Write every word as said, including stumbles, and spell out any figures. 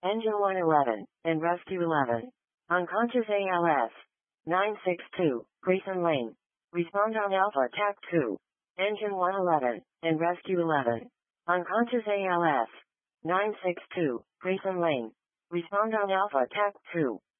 Engine one eleven, and Rescue eleven. Unconscious A L S. nine six two, Grayson Lane. Respond on Alpha T A C two. Engine one eleven, and Rescue eleven. Unconscious A L S. nine six two, Grayson Lane. Respond on Alpha T A C two.